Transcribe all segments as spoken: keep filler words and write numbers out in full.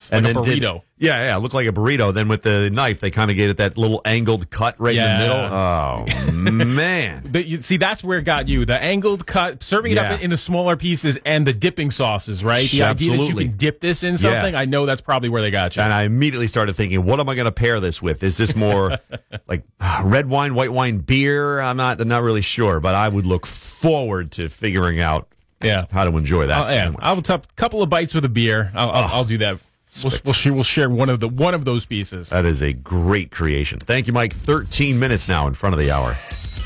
and like a then did- burrito. yeah, yeah, it looked like a burrito. Then with the knife, they kind of gave it that little angled cut right Yeah. in the middle. Oh, man. But you, see, that's where it got you. The angled cut, serving it Yeah. up in the smaller pieces, and the dipping sauces, right? The Yeah, idea that absolutely. you can dip this in something, Yeah. I know that's probably where they got you. And I immediately started thinking, what am I going to pair this with? Is this more like uh, red wine, white wine, beer? I'm not, I'm not really sure, but I would look forward to figuring out yeah. how to enjoy that. I'll, yeah, sandwich. I'll take a couple of bites with a beer. I'll, I'll, I'll do that. We'll, we'll, share, we'll share one of the one of those pieces. That is a great creation. Thank you, Mike. thirteen minutes now in front of the hour.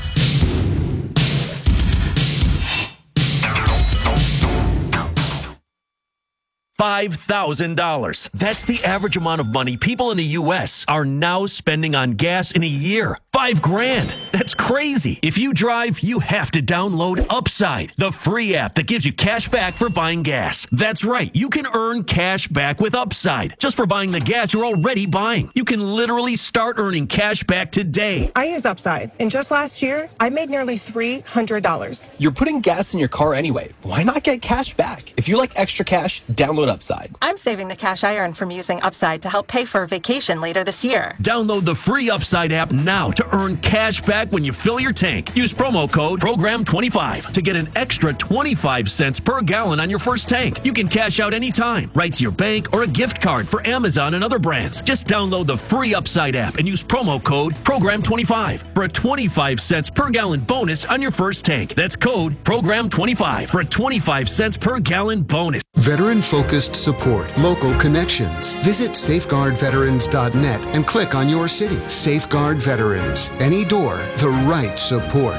five thousand dollars. That's the average amount of money people in the U S are now spending on gas in a year. Five grand. That's crazy. If you drive, you have to download Upside, the free app that gives you cash back for buying gas. That's right. You can earn cash back with Upside just for buying the gas you're already buying. You can literally start earning cash back today. I use Upside, and just last year, I made nearly three hundred dollars. You're putting gas in your car anyway. Why not get cash back? If you like extra cash, download Upside. I'm saving the cash I earn from using Upside to help pay for a vacation later this year. Download the free Upside app now to earn cash back when you fill your tank. Use promo code program twenty-five to get an extra twenty-five cents per gallon on your first tank. You can cash out anytime, right to your bank or a gift card for Amazon and other brands. Just download the free Upside app and use promo code program twenty-five for a twenty-five cents per gallon bonus on your first tank. That's code program twenty-five for a twenty-five cents per gallon bonus. Veteran-focused support, local connections. Visit safeguard veterans dot net and click on your city. Safeguard Veterans. Any door, the right support.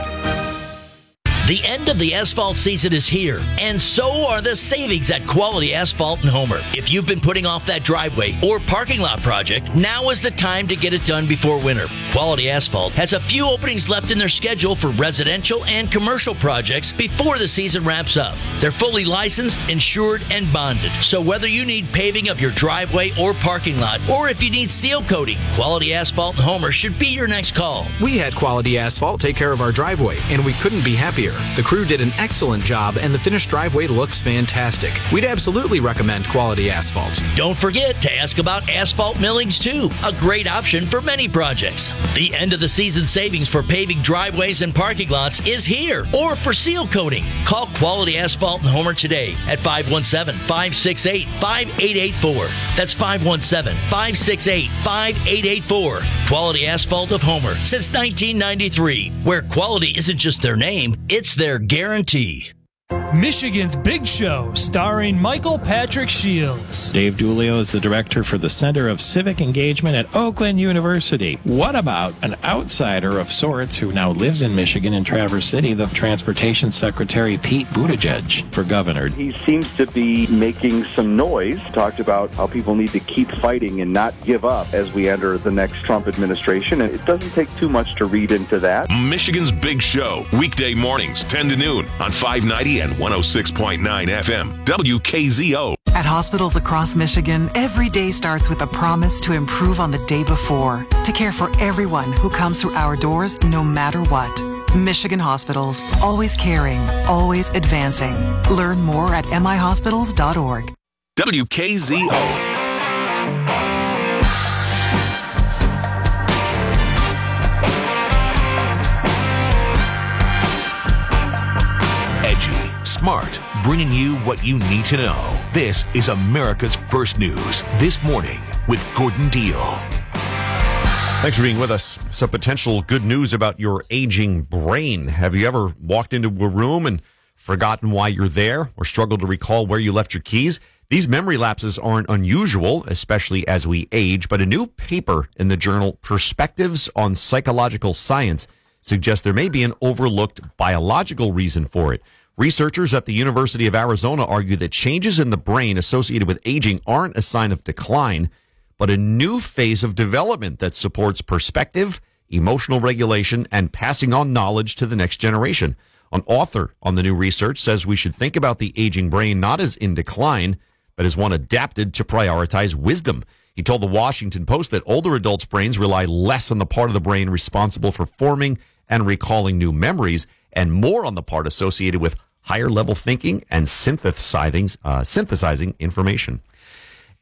The end of the asphalt season is here, and so are the savings at Quality Asphalt in Homer. If you've been putting off that driveway or parking lot project, now is the time to get it done before winter. Quality Asphalt has a few openings left in their schedule for residential and commercial projects before the season wraps up. They're fully licensed, insured, and bonded. So whether you need paving of your driveway or parking lot, or if you need seal coating, Quality Asphalt in Homer should be your next call. We had Quality Asphalt take care of our driveway, and we couldn't be happier. The crew did an excellent job, and the finished driveway looks fantastic. We'd absolutely recommend Quality Asphalt. Don't forget to ask about asphalt millings, too. A great option for many projects. The end of the season savings for paving driveways and parking lots is here, or for seal coating. Call Quality Asphalt in Homer today at five one seven, five six eight, five eight eight four. That's five one seven, five six eight, five eight eight four. Quality Asphalt of Homer since nineteen ninety-three, where quality isn't just their name, it's their guarantee. Michigan's Big Show, starring Michael Patrick Shields. Dave Dulio is the director for the Center of Civic Engagement at Oakland University. What about an outsider of sorts who now lives in Michigan in Traverse City, the Transportation Secretary Pete Buttigieg for governor? He seems to be making some noise, talked about how people need to keep fighting and not give up as we enter the next Trump administration, and it doesn't take too much to read into that. Michigan's Big Show, weekday mornings, ten to noon on five ninety and one oh six point nine F M, W K Z O. At hospitals across Michigan, every day starts with a promise to improve on the day before, to care for everyone who comes through our doors, no matter what. Michigan Hospitals, always caring, always advancing. Learn more at m i hospitals dot org. W K Z O. Smart, bringing you what you need to know. This is America's First News This Morning with Gordon Deal. Thanks for being with us. Some potential good news about your aging brain. Have you ever walked into a room and forgotten why you're there or struggled to recall where you left your keys? These memory lapses aren't unusual, especially as we age, but a new paper in the journal Perspectives on Psychological Science suggests there may be an overlooked biological reason for it. Researchers at the University of Arizona argue that changes in the brain associated with aging aren't a sign of decline, but a new phase of development that supports perspective, emotional regulation, and passing on knowledge to the next generation. An author on the new research says we should think about the aging brain not as in decline, but as one adapted to prioritize wisdom. He told the Washington Post that older adults' brains rely less on the part of the brain responsible for forming and recalling new memories, and more on the part associated with higher level thinking and synthesizing, uh, synthesizing information.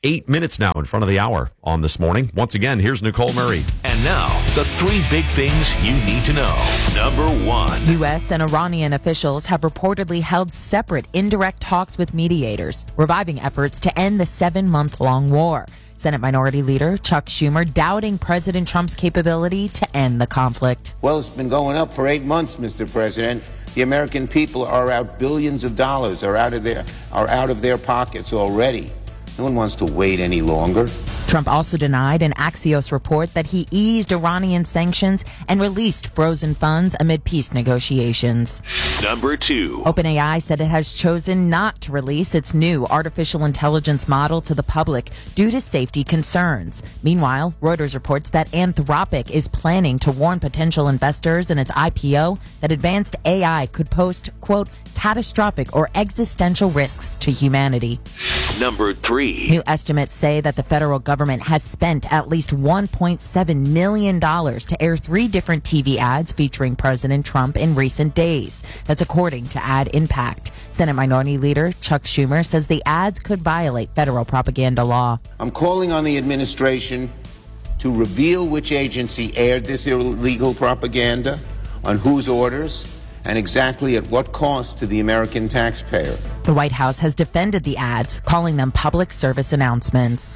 Eight minutes now in front of the hour on This Morning. Once again, here's Nicole Murray. And now, the three big things you need to know. Number one. U S and Iranian officials have reportedly held separate indirect talks with mediators, reviving efforts to end the seven-month-long war. Senate Minority Leader Chuck Schumer doubting President Trump's capability to end the conflict. Well, it's been going up for eight months, Mister President. The American people are out billions of dollars, are out of their, are out of their pockets already. No one wants to wait any longer. Trump also denied an Axios report that he eased Iranian sanctions and released frozen funds amid peace negotiations. Number two. OpenAI said it has chosen not to release its new artificial intelligence model to the public due to safety concerns. Meanwhile, Reuters reports that Anthropic is planning to warn potential investors in its I P O that advanced A I could pose, quote, catastrophic or existential risks to humanity. Number three. New estimates say that the federal government has spent at least one point seven million dollars to air three different T V ads featuring President Trump in recent days. That's according to Ad Impact. Senate Minority Leader Chuck Schumer says the ads could violate federal propaganda law. I'm calling on the administration to reveal which agency aired this illegal propaganda, on whose orders, and exactly at what cost to the American taxpayer. The White House has defended the ads, calling them public service announcements.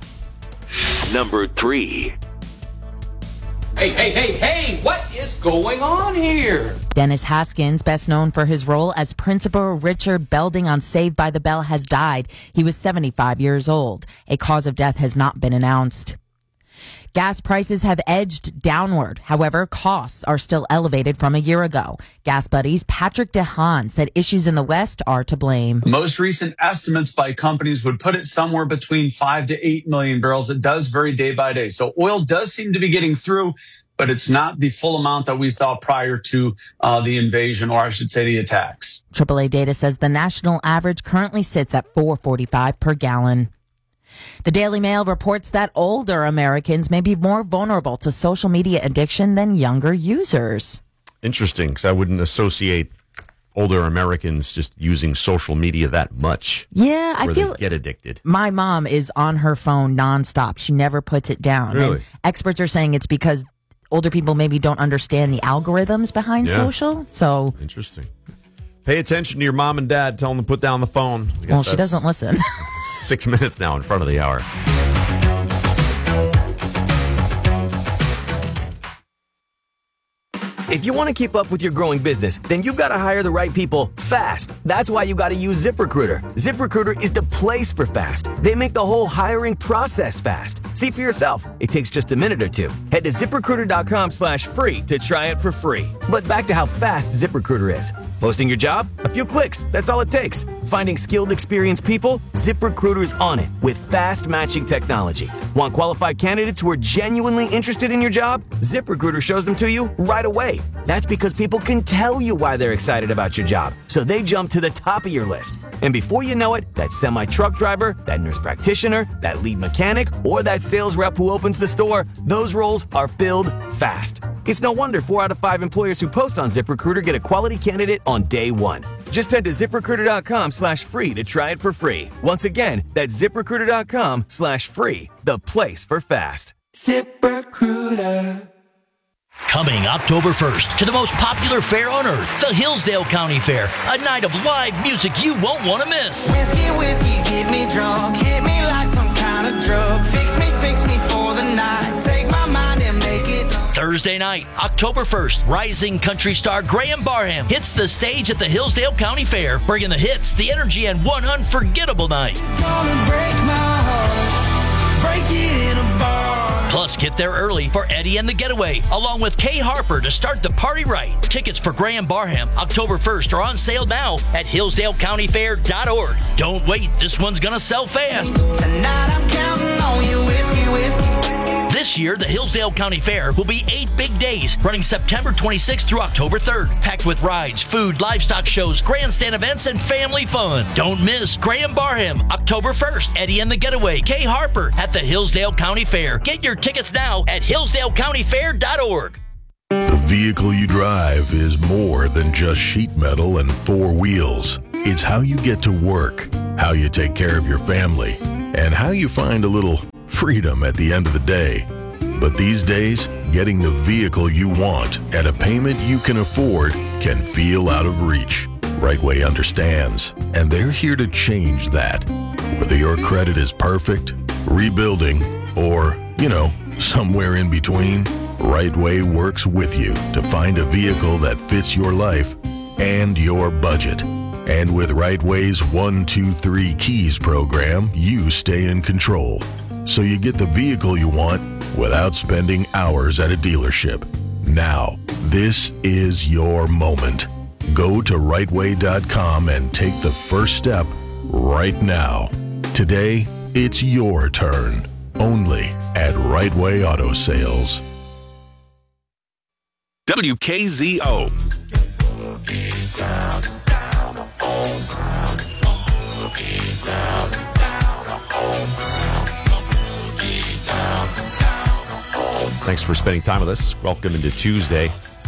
Number three. Hey, hey, hey, hey, what is going on here? Dennis Haskins, best known for his role as Principal Richard Belding on Saved by the Bell, has died. He was seventy-five years old. A cause of death has not been announced. Gas prices have edged downward. However, costs are still elevated from a year ago. Gas Buddy's Patrick DeHaan said issues in the West are to blame. Most recent estimates by companies would put it somewhere between five to eight million barrels. It does vary day by day. So oil does seem to be getting through, but it's not the full amount that we saw prior to uh, the invasion, or I should say the attacks. triple A data says the national average currently sits at four forty-five per gallon. The Daily Mail reports that older Americans may be more vulnerable to social media addiction than younger users. Interesting, because I wouldn't associate older Americans just using social media that much. Yeah, I where feel they get addicted. My mom is on her phone nonstop. She never puts it down. Really? And experts are saying it's because older people maybe don't understand the algorithms behind Yeah. social. So Interesting. Pay attention to your mom and dad. Tell them to put down the phone. I guess Well, she that's doesn't listen. Six minutes now in front of the hour. If you want to keep up with your growing business, then you've got to hire the right people fast. That's why you got to use ZipRecruiter. ZipRecruiter is the place for fast. They make the whole hiring process fast. See for yourself. It takes just a minute or two. Head to ZipRecruiter.com slash free to try it for free. But back to how fast ZipRecruiter is. Posting your job? A few clicks. That's all it takes. Finding skilled, experienced people? ZipRecruiter's on it with fast matching technology. Want qualified candidates who are genuinely interested in your job? ZipRecruiter shows them to you right away. That's because people can tell you why they're excited about your job, so they jump to the top of your list. And before you know it, that semi-truck driver, that nurse practitioner, that lead mechanic, or that sales rep who opens the store, those roles are filled fast. It's no wonder four out of five employers who post on ZipRecruiter get a quality candidate on day one. Just head to ZipRecruiter.com slash free to try it for free. Once again, that's ZipRecruiter.com slash free, the place for fast. ZipRecruiter. Coming October first to the most popular fair on earth, the Hillsdale County Fair, a night of live music you won't want to miss. Whiskey, whiskey, get me drunk, hit me like some kind of drug, fix me, fix me for the night, take my mind and make it. Thursday night, October first, rising country star Graham Barham hits the stage at the Hillsdale County Fair, bringing the hits, the energy, and one unforgettable night. Gonna break my heart, break it in a bar. Plus, get there early for Eddie and the Getaway, along with Kay Harper to start the party right. Tickets for Graham Barham October first are on sale now at hillsdale county fair dot org. Don't wait, this one's gonna sell fast. Tonight I'm counting on you, whiskey, whiskey. This year, the Hillsdale County Fair will be eight big days, running September twenty-sixth through October third, packed with rides, food, livestock shows, grandstand events, and family fun. Don't miss Graham Barham, October first, Eddie and the Getaway, Kay Harper at the Hillsdale County Fair. Get your tickets now at hillsdale county fair dot org. The vehicle you drive is more than just sheet metal and four wheels. It's how you get to work, how you take care of your family, and how you find a little freedom at the end of the day. But these days, getting the vehicle you want at a payment you can afford can feel out of reach. Rightway understands, and they're here to change that. Whether your credit is perfect, rebuilding, or, you know, somewhere in between, Rightway works with you to find a vehicle that fits your life and your budget. And with Rightway's one two three Keys program, you stay in control. So you get the vehicle you want without spending hours at a dealership. Now, this is your moment. Go to rightway dot com and take the first step right now. Today, it's your turn. Only at Rightway Auto Sales. W K Z O. Thanks for spending time with us. Welcome into Tuesday.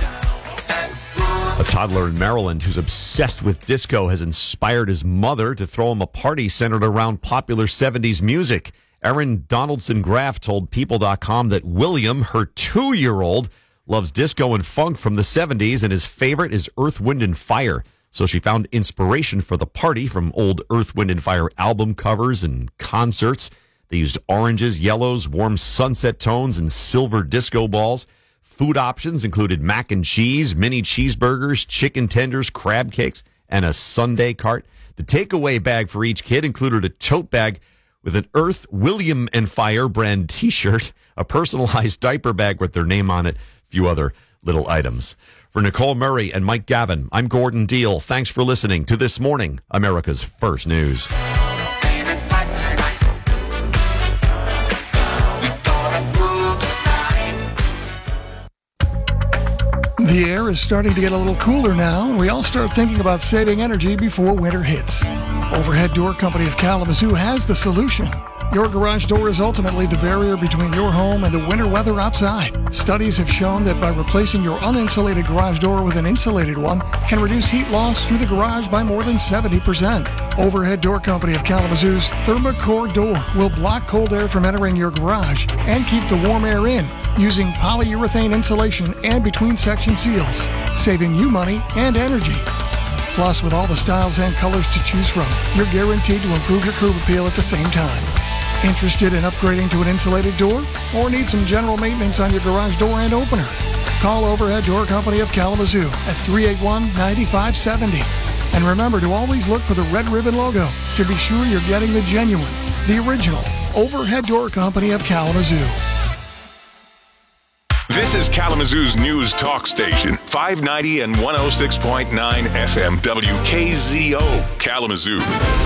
A toddler in Maryland who's obsessed with disco has inspired his mother to throw him a party centered around popular seventies music. Erin Donaldson Graff told People dot com that William, her two-year-old, loves disco and funk from the seventies, and his favorite is Earth, Wind, and Fire. So she found inspiration for the party from old Earth, Wind, and Fire album covers and concerts. They used oranges, yellows, warm sunset tones, and silver disco balls. Food options included mac and cheese, mini cheeseburgers, chicken tenders, crab cakes, and a sundae cart. The takeaway bag for each kid included a tote bag with an Earth, William, and Fire brand T-shirt, a personalized diaper bag with their name on it, a few other little items. For Nicole Murray and Mike Gavin, I'm Gordon Deal. Thanks for listening to This Morning, America's First News. The air is starting to get a little cooler now. We all start thinking about saving energy before winter hits. Overhead Door Company of Kalamazoo has the solution. Your garage door is ultimately the barrier between your home and the winter weather outside. Studies have shown that by replacing your uninsulated garage door with an insulated one can reduce heat loss through the garage by more than seventy percent. Overhead Door Company of Kalamazoo's ThermaCore door will block cold air from entering your garage and keep the warm air in using polyurethane insulation and between section seals, saving you money and energy. Plus, with all the styles and colors to choose from, you're guaranteed to improve your curb appeal at the same time. Interested in upgrading to an insulated door? Or need some general maintenance on your garage door and opener? Call Overhead Door Company of Kalamazoo at three eight one, nine five seven zero. And remember to always look for the red ribbon logo to be sure you're getting the genuine, the original Overhead Door Company of Kalamazoo. This is Kalamazoo's news talk station, five ninety and one oh six point nine F M, W K Z O, Kalamazoo.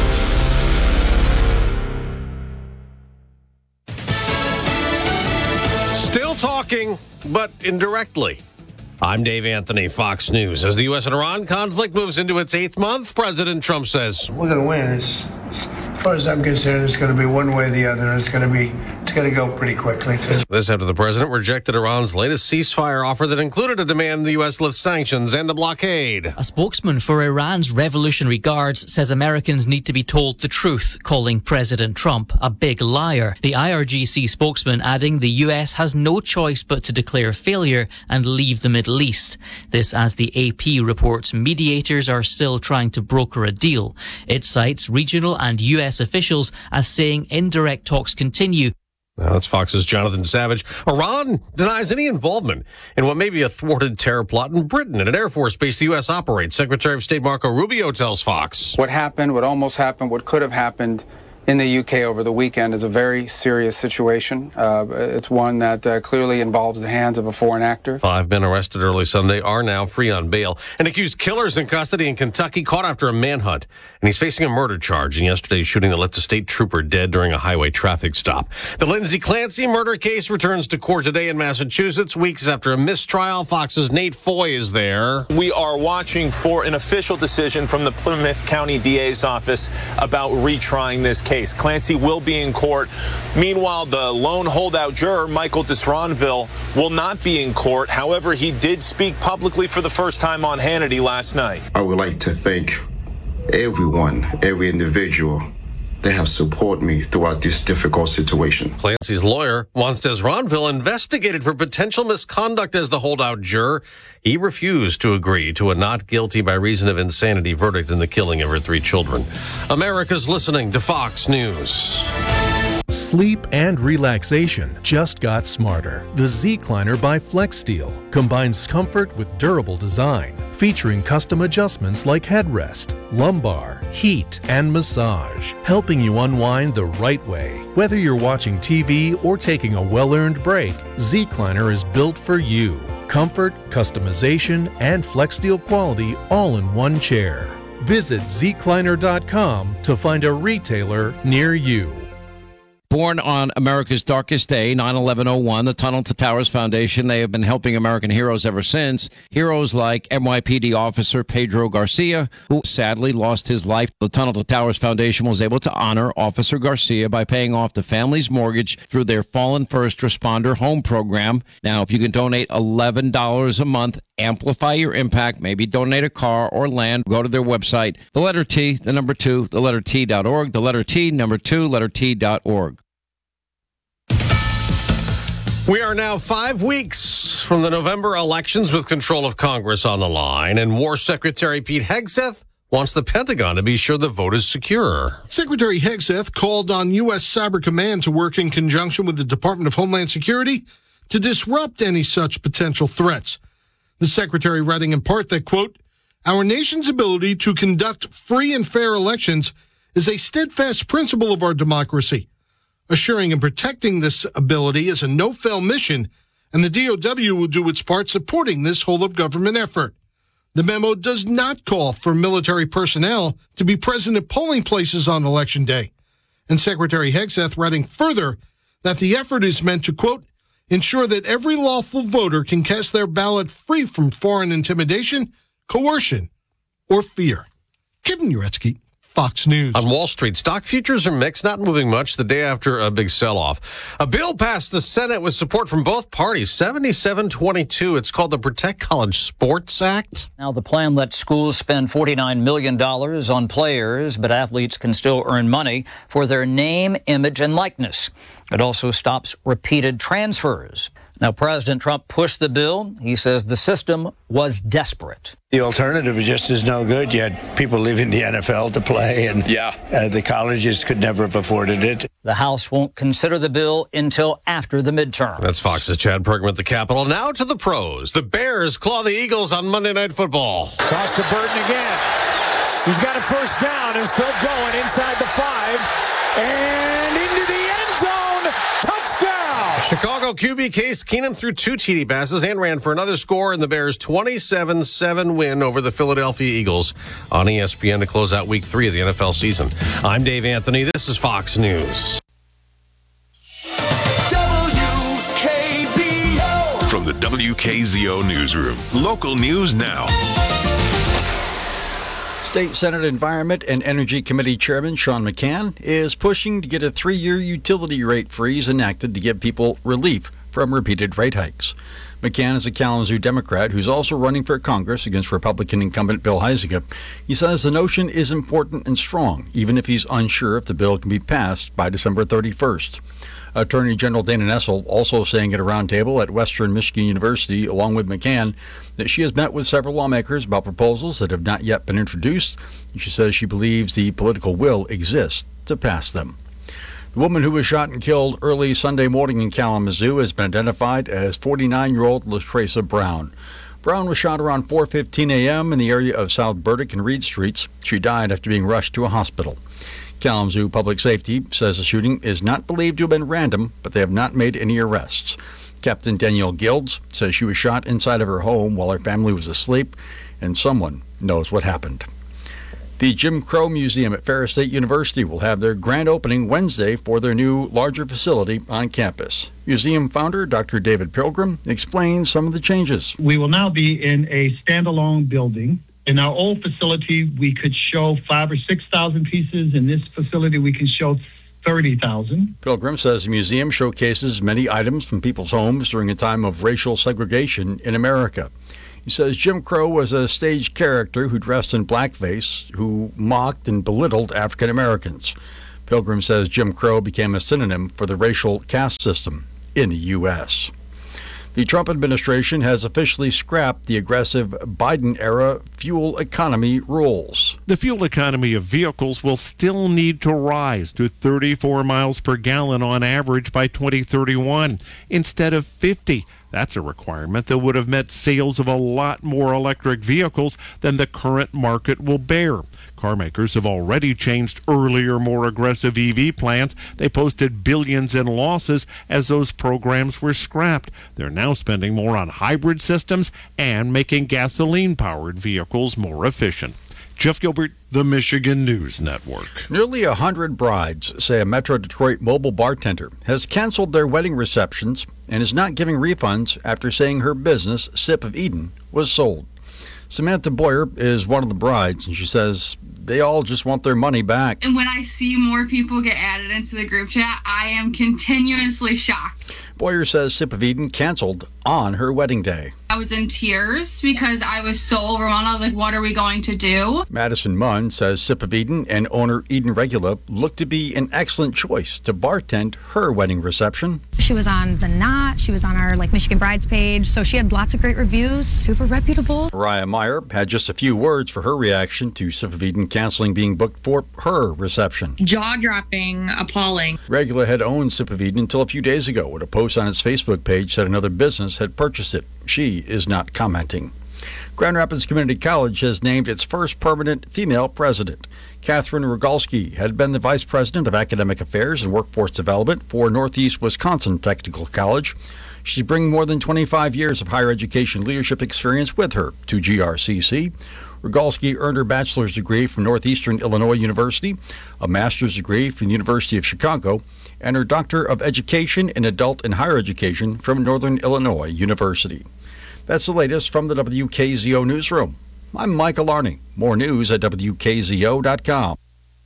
Still talking, but indirectly. I'm Dave Anthony, Fox News. As the U S and Iran conflict moves into its eighth month, President Trump says, we're going to win. It's, as far as I'm concerned, it's going to be one way or the other. It's going to be, it's going to go pretty quickly, too. This after the president rejected Iran's latest ceasefire offer that included a demand the U S lift sanctions and a blockade. A spokesman for Iran's Revolutionary Guards says Americans need to be told the truth, calling President Trump a big liar. The I R G C spokesman adding the U S has no choice but to declare failure and leave the Middle East. This as the A P reports mediators are still trying to broker a deal. It cites regional and U S officials as saying indirect talks continue. Now, that's Fox's Jonathan Savage. Iran denies any involvement in what may be a thwarted terror plot in Britain at an Air Force base the U S operates. Secretary of State Marco Rubio tells Fox. What happened, what almost happened, what could have happened in the U K over the weekend is a very serious situation. Uh, it's one that uh, clearly involves the hands of a foreign actor. Five men arrested early Sunday are now free on bail. An accused killer's in custody in Kentucky, caught after a manhunt. And he's facing a murder charge in yesterday's shooting that left a state trooper dead during a highway traffic stop. The Lindsay Clancy murder case returns to court today in Massachusetts, weeks after a mistrial. Fox's Nate Foy is there. We are watching for an official decision from the Plymouth County D A's office about retrying this case. Clancy will be in court. Meanwhile, the lone holdout juror, Michael Disronville, will not be in court. However, he did speak publicly for the first time on Hannity last night. I would like to thank everyone, every individual they have supported me throughout this difficult situation. Clancy's lawyer wants Desronville investigated for potential misconduct as the holdout juror. He refused to agree to a not guilty by reason of insanity verdict in the killing of her three children. America's listening to Fox News. Sleep and relaxation just got smarter. The Zecliner by FlexSteel combines comfort with durable design, featuring custom adjustments like headrest, lumbar, heat, and massage, helping you unwind the right way. Whether you're watching T V or taking a well-earned break, Zecliner is built for you. Comfort, customization, and FlexSteel quality all in one chair. Visit Zecliner dot com to find a retailer near you. Born on America's darkest day, nine eleven oh one, the Tunnel to Towers Foundation, they have been helping American heroes ever since. Heroes like N Y P D officer Pedro Garcia, who sadly lost his life. The Tunnel to Towers Foundation was able to honor Officer Garcia by paying off the family's mortgage through their Fallen First Responder Home Program. Now, if you can donate eleven dollars a month, amplify your impact, maybe donate a car or land, go to their website, the letter T, the number two, the letter T dot org, the letter T, number two, letter T dot org. We are now five weeks from the November elections with control of Congress on the line, and War Secretary Pete Hegseth wants the Pentagon to be sure the vote is secure. Secretary Hegseth called on U S Cyber Command to work in conjunction with the Department of Homeland Security to disrupt any such potential threats. The secretary writing in part that, quote, "Our nation's ability to conduct free and fair elections is a steadfast principle of our democracy. Assuring and protecting this ability is a no-fail mission, and the D O W will do its part supporting this whole-of-government effort. The memo does not call for military personnel to be present at polling places on Election Day." And Secretary Hegseth writing further that the effort is meant to, quote, "ensure that every lawful voter can cast their ballot free from foreign intimidation, coercion, or fear." Kevin Uretsky, Fox News. On Wall Street, stock futures are mixed, not moving much the day after a big sell-off. A bill passed the Senate with support from both parties, seventy-seven twenty-two. It's called the Protect College Sports Act. Now, the plan lets schools spend forty-nine million dollars on players, but athletes can still earn money for their name, image, and likeness. It also stops repeated transfers. Now, President Trump pushed the bill. He says the system was desperate. The alternative just is no good. You had people leaving the N F L to play, and yeah. uh, the colleges could never have afforded it. The House won't consider the bill until after the midterm. That's Fox's Chad Perkman at the Capitol. Now to the pros. The Bears claw the Eagles on Monday Night Football. Toss to Burton again. He's got a first down and still going inside the five and into the end zone. Touchdown! Chicago Q B Case Keenum threw two T D passes and ran for another score in the Bears' twenty-seven seven win over the Philadelphia Eagles on E S P N to close out week three of the N F L season. I'm Dave Anthony. This is Fox News. W K Z O. From the W K Z O newsroom, local news now. State Senate Environment and Energy Committee Chairman Sean McCann is pushing to get a three-year utility rate freeze enacted to give people relief from repeated rate hikes. McCann is a Kalamazoo Democrat who's also running for Congress against Republican incumbent Bill Huizenga. He says the notion is important and strong, even if he's unsure if the bill can be passed by December thirty-first. Attorney General Dana Nessel also saying at a roundtable at Western Michigan University, along with McCann, that she has met with several lawmakers about proposals that have not yet been introduced. She says she believes the political will exists to pass them. The woman who was shot and killed early Sunday morning in Kalamazoo has been identified as forty-nine-year-old LaTresa Brown. Brown was shot around four fifteen a.m. in the area of South Burdick and Reed Streets. She died after being rushed to a hospital. Kalamazoo Public Safety says the shooting is not believed to have been random, but they have not made any arrests. Captain Danielle Gilds says she was shot inside of her home while her family was asleep, and someone knows what happened. The Jim Crow Museum at Ferris State University will have their grand opening Wednesday for their new, larger facility on campus. Museum founder Doctor David Pilgrim explains some of the changes. We will now be in a standalone building. In our old facility, we could show five or six thousand pieces. In this facility, we can show thirty thousand. Pilgrim says the museum showcases many items from people's homes during a time of racial segregation in America. He says Jim Crow was a stage character who dressed in blackface, who mocked and belittled African Americans. Pilgrim says Jim Crow became a synonym for the racial caste system in the U S The Trump administration has officially scrapped the aggressive Biden-era fuel economy rules. The fuel economy of vehicles will still need to rise to thirty-four miles per gallon on average by twenty thirty-one instead of fifty. That's a requirement that would have meant sales of a lot more electric vehicles than the current market will bear. Car makers have already changed earlier, more aggressive E V plans. They posted billions in losses as those programs were scrapped. They're now spending more on hybrid systems and making gasoline-powered vehicles more efficient. Jeff Gilbert, the Michigan News Network. Nearly a hundred brides say a Metro Detroit mobile bartender has canceled their wedding receptions and is not giving refunds after saying her business, Sip of Eden, was sold. Samantha Boyer is one of the brides, and she says they all just want their money back. And when I see more people get added into the group chat, I am continuously shocked. Boyer says Sip of Eden canceled on her wedding day. I was in tears because I was so overwhelmed. I was like, what are we going to do? Madison Munn says Sip of Eden and owner Eden Regula look to be an excellent choice to bartend her wedding reception. She was on The Knot. She was on our like Michigan Brides page. So she had lots of great reviews, super reputable. Mariah Meyer had just a few words for her reaction to Sip of Eden canceling being booked for her reception. Jaw-dropping, appalling. Regula had owned Sip of Eden until a few days ago when a post on its Facebook page said another business had purchased it. She is not commenting. Grand Rapids Community College has named its first permanent female president. Catherine Rogalski had been the vice president of academic affairs and workforce development for Northeast Wisconsin Technical College. She's bringing more than twenty-five years of higher education leadership experience with her to G R C C. Rogalski earned her bachelor's degree from Northeastern Illinois University, a master's degree from the University of Chicago, and her Doctor of Education in Adult and Higher Education from Northern Illinois University. That's the latest from the W K Z O Newsroom. I'm Michael Arning. More news at W K Z O dot com.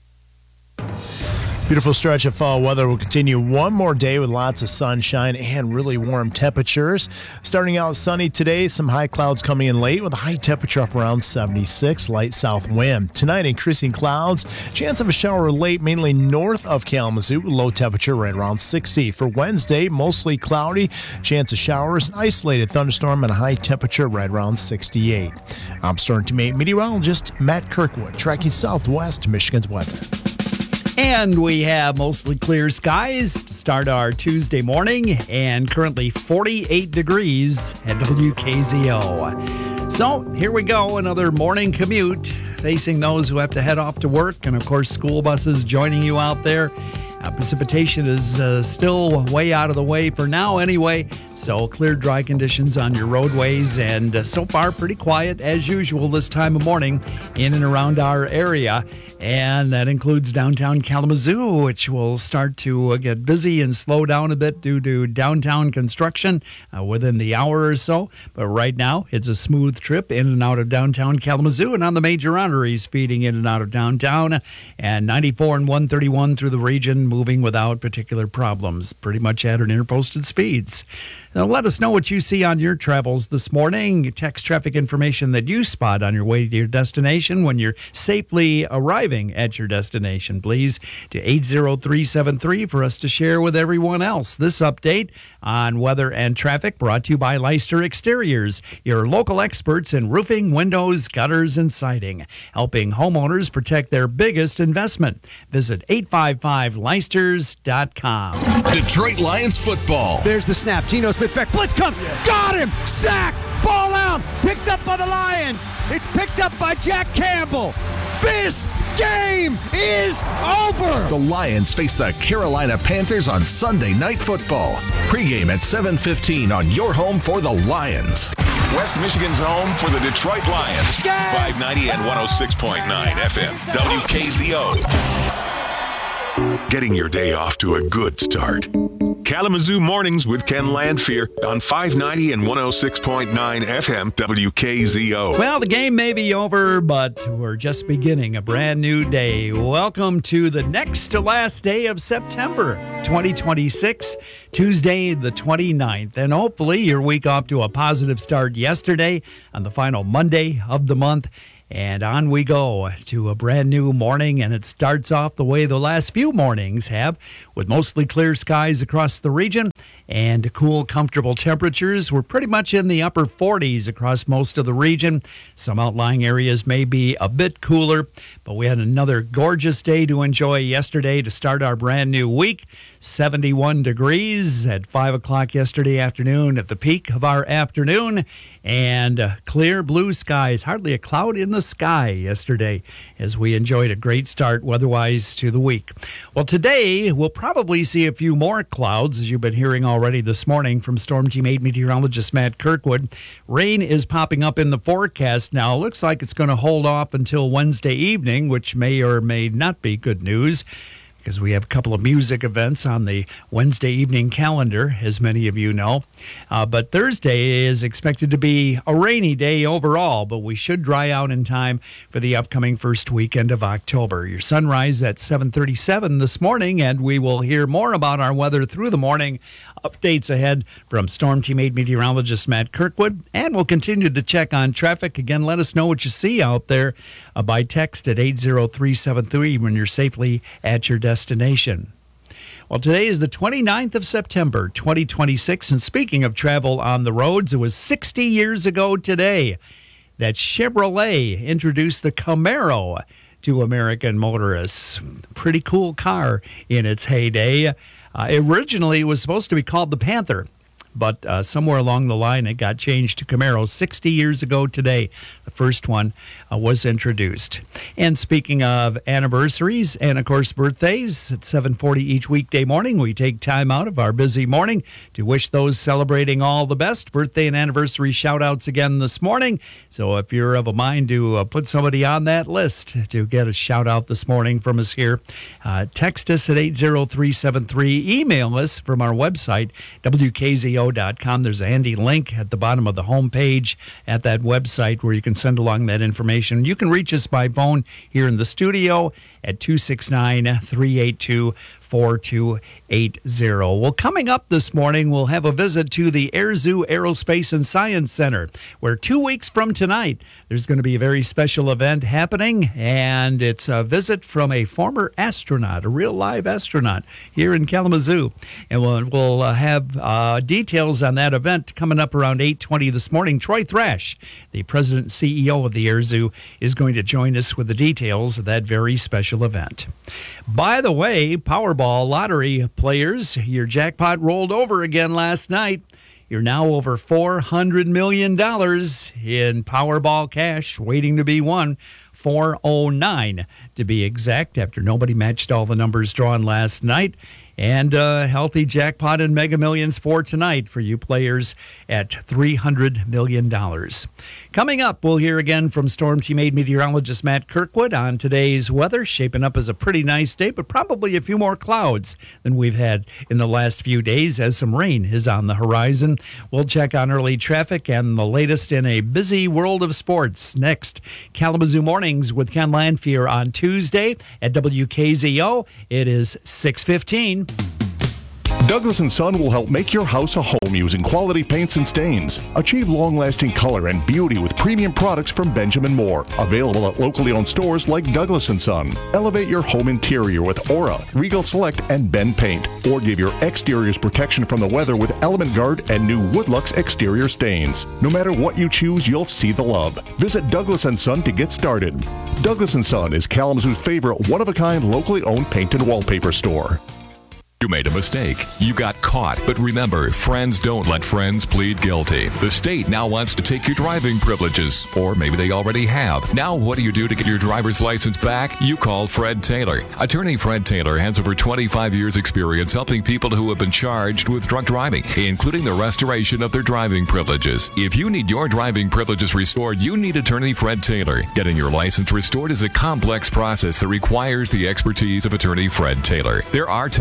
Beautiful stretch of fall weather will continue one more day with lots of sunshine and really warm temperatures. Starting out sunny today, some high clouds coming in late with a high temperature up around seventy-six, light south wind. Tonight, increasing clouds, chance of a shower late, mainly north of Kalamazoo, low temperature right around sixty. For Wednesday, mostly cloudy, chance of showers, an isolated thunderstorm, and a high temperature right around sixty-eight. I'm Storm Team eight meteorologist Matt Kirkwood, tracking southwest Michigan's weather. And we have mostly clear skies to start our Tuesday morning, and currently forty-eight degrees at W K Z O. So here we go, another morning commute facing those who have to head off to work, and of course school buses joining you out there. Uh, precipitation is uh, still way out of the way for now anyway, so clear, dry conditions on your roadways, and uh, so far pretty quiet as usual this time of morning in and around our area. And that includes downtown Kalamazoo, which will start to uh, get busy and slow down a bit due to downtown construction uh, within the hour or so. But right now, it's a smooth trip in and out of downtown Kalamazoo and on the major arteries feeding in and out of downtown. And ninety-four and one thirty-one through the region, moving without particular problems, pretty much at interposted speeds. Now, let us know what you see on your travels this morning. Text traffic information that you spot on your way to your destination when you're safely arriving at your destination, please, to eight zero three seven three for us to share with everyone else. This update on weather and traffic brought to you by Leister Exteriors, your local experts in roofing, windows, gutters, and siding, helping homeowners protect their biggest investment. Visit eight five five leisters dot com. Detroit Lions football. There's the snap. Geno Smith back. Blitz comes. Got him. Sack. Ball out. Picked up by the Lions. It's picked up by Jack Campbell. This game is over. The Lions face the Carolina Panthers on Sunday Night Football. Pre-game at seven fifteen on your home for the Lions. West Michigan's home for the Detroit Lions. five ninety and one oh six point nine F M. W K Z O. Getting your day off to a good start. Kalamazoo Mornings with Ken Landfear on five ninety and one oh six point nine F M W K Z O. Well, the game may be over, but we're just beginning a brand new day. Welcome to the next to last day of September twenty twenty-six, Tuesday the twenty-ninth. And hopefully your week off to a positive start yesterday on the final Monday of the month. And on we go to a brand new morning, and it starts off the way the last few mornings have, with mostly clear skies across the region and cool, comfortable temperatures. We're pretty much in the upper forties across most of the region. Some outlying areas may be a bit cooler, but we had another gorgeous day to enjoy yesterday to start our brand new week. seventy-one degrees at five o'clock yesterday afternoon at the peak of our afternoon, and uh, clear blue skies, hardly a cloud in the sky yesterday as we enjoyed a great start weather-wise to the week. Well, today we'll probably see a few more clouds, as you've been hearing already this morning from Storm Team eight meteorologist Matt Kirkwood. Rain is popping up in the forecast now. Looks like it's going to hold off until Wednesday evening, which may or may not be good news, because we have a couple of music events on the Wednesday evening calendar, as many of you know. Uh, but Thursday is expected to be a rainy day overall, but we should dry out in time for the upcoming first weekend of October. Your sunrise at seven thirty-seven this morning, and we will hear more about our weather through the morning. Updates ahead from Storm Team eight meteorologist Matt Kirkwood, and we'll continue to check on traffic. Again, let us know what you see out there uh, by text at eight zero three seven three when you're safely at your destination. Well, today is the twenty-ninth of September, twenty twenty-six, and speaking of travel on the roads, it was sixty years ago today that Chevrolet introduced the Camaro to American motorists. Pretty cool car in its heyday. Uh, originally, it was supposed to be called the Panther, but uh, somewhere along the line, it got changed to Camaro. sixty years ago today, the first one uh, was introduced. And speaking of anniversaries and, of course, birthdays, at seven forty each weekday morning, we take time out of our busy morning to wish those celebrating all the best. Birthday and anniversary shout-outs again this morning. So if you're of a mind to uh, put somebody on that list to get a shout-out this morning from us here, uh, text us at eight zero three seven three. Email us from our website, W K Z O dot com. There's a handy link at the bottom of the homepage at that website where you can send along that information. You can reach us by phone here in the studio at two six nine, three eight two, four two eight zero. Well, coming up this morning, we'll have a visit to the Air Zoo Aerospace and Science Center, where two weeks from tonight, there's going to be a very special event happening, and it's a visit from a former astronaut, a real live astronaut here in Kalamazoo. And we'll, we'll uh, have uh, details on that event coming up around eight twenty this morning. Troy Thrash, the president and C E O of the Air Zoo, is going to join us with the details of that very special event. By the way, Powerball lottery players, your jackpot rolled over again last night. You're now over four hundred million dollars in Powerball cash waiting to be won. four oh nine to be exact, after nobody matched all the numbers drawn last night. And a healthy jackpot in Mega Millions for tonight for you players at three hundred million dollars. Coming up, we'll hear again from Storm Team eight meteorologist Matt Kirkwood on today's weather. Shaping up as a pretty nice day, but probably a few more clouds than we've had in the last few days as some rain is on the horizon. We'll check on early traffic and the latest in a busy world of sports. Next, Kalamazoo Mornings with Ken Lanfear on Tuesday at W K Z O. It is six fifteen. Douglas and Son will help make your house a home using quality paints and stains. Achieve long-lasting color and beauty with premium products from Benjamin Moore. Available at locally owned stores like Douglas and Son. Elevate your home interior with Aura, Regal Select, and Ben Paint. Or give your exteriors protection from the weather with Element Guard and new Woodlux exterior stains. No matter what you choose, you'll see the love. Visit Douglas and Son to get started. Douglas and Son is Kalamazoo's favorite one-of-a-kind locally owned paint and wallpaper store. You made a mistake. You got caught. But remember, friends don't let friends plead guilty. The state now wants to take your driving privileges. Or maybe they already have. Now what do you do to get your driver's license back? You call Fred Taylor. Attorney Fred Taylor has over twenty-five years experience helping people who have been charged with drunk driving, including the restoration of their driving privileges. If you need your driving privileges restored, you need attorney Fred Taylor. Getting your license restored is a complex process that requires the expertise of attorney Fred Taylor. There are technicalities